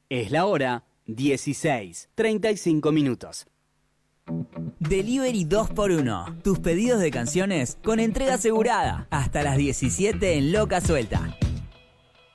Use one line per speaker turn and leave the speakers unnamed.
Es la hora 16:35.
Delivery 2x1. Tus pedidos de canciones con entrega asegurada. Hasta las 17 en Loca Suelta.